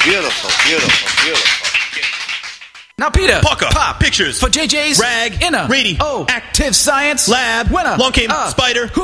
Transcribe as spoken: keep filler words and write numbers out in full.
beautiful, beautiful, beautiful. Now, Peter. Parker. Pop. Pictures. For J J's. Rag. Inner. Reedy. Oh. Active Science. Lab. Winner. Long came. Uh. Spider.